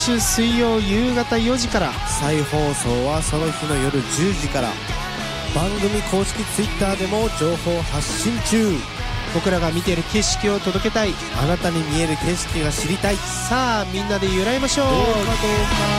週水曜夕方4時から、 再放送はその日の夜10時から。番組公式ツイッターでも情報発信中。 僕らが見ている景色を届けたい、 あなたに見える景色が知りたい。 さあみんなで揺らいましょう。 どうかどうか。